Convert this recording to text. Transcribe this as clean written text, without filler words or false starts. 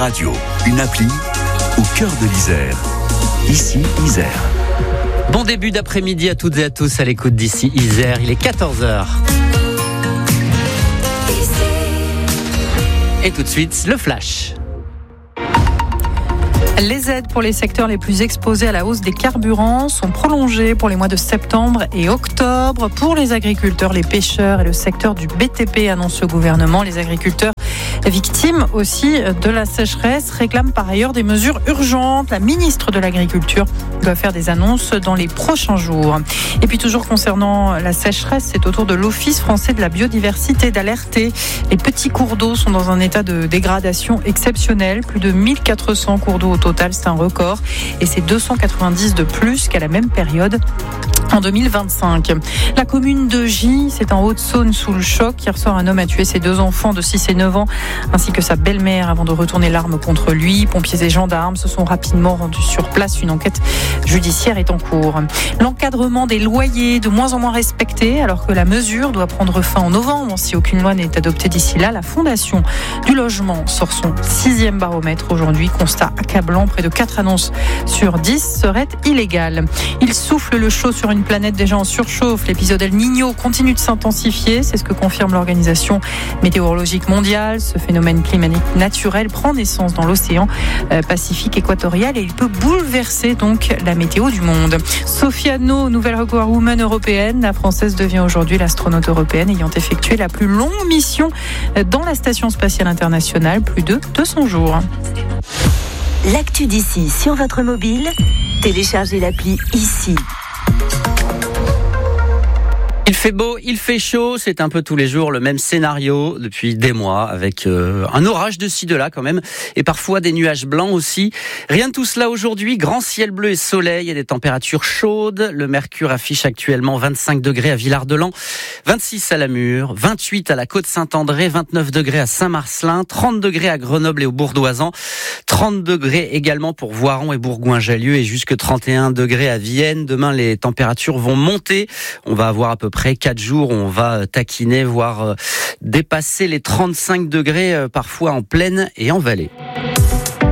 Radio, une appli au cœur de l'Isère. Ici, Isère. Bon début d'après-midi à toutes et à tous à l'écoute d'ici Isère. Il est 14h. Et tout de suite, le flash. Les aides pour les secteurs les plus exposés à la hausse des carburants sont prolongées pour les mois de septembre et octobre. Pour les agriculteurs, les pêcheurs et le secteur du BTP, annonce le gouvernement. Les agriculteurs victimes aussi de la sécheresse réclament par ailleurs des mesures urgentes. La ministre de l'Agriculture doit faire des annonces dans les prochains jours. Et puis toujours concernant la sécheresse, c'est au tour de l'Office français de la biodiversité d'alerter. Les petits cours d'eau sont dans un état de dégradation exceptionnel. Plus de 1400 cours d'eau au total, c'est un record. Et c'est 290 de plus qu'à la même période en 2025. La commune de Gy, c'est en Haute-Saône sous le choc. Hier soir, un homme a tué ses 2 enfants de 6 et 9 ans ainsi que sa belle-mère avant de retourner l'arme contre lui. Pompiers et gendarmes se sont rapidement rendus sur place. Une enquête judiciaire est en cours. L'encadrement des loyers de moins en moins respecté alors que la mesure doit prendre fin en novembre. Si aucune loi n'est adoptée d'ici là, la Fondation du logement sort son 6e baromètre aujourd'hui. Constat accablant, près de 4 annonces sur 10 seraient illégales. Il souffle le chaud sur une planète déjà en surchauffe. L'épisode El Niño continue de s'intensifier. C'est ce que confirme l'Organisation météorologique mondiale. Ce phénomène climatique naturel prend naissance dans l'océan Pacifique équatorial et il peut bouleverser donc la météo du monde. Sophie Anno, nouvelle recordwoman européenne. La Française devient aujourd'hui l'astronaute européenne ayant effectué la plus longue mission dans la Station spatiale internationale, plus de 200 jours. L'actu d'ici sur votre mobile, téléchargez l'appli ici. Il fait beau, il fait chaud, c'est un peu tous les jours le même scénario depuis des mois avec un orage de ci de là quand même et parfois des nuages blancs aussi. Rien de tout cela aujourd'hui, grand ciel bleu et soleil et des températures chaudes. Le mercure affiche actuellement 25 degrés à Villard-de-Lans, 26 à Lamure, 28 à la Côte-Saint-André, 29 degrés à Saint-Marcelin, 30 degrés à Grenoble et au Bourdoisan, 30 degrés également pour Voiron et Bourgoin-Jallieu et jusque 31 degrés à Vienne. Demain, les températures vont monter. On va avoir à peu près 4 jours, on va taquiner, voire dépasser les 35 degrés parfois en plaine et en vallée.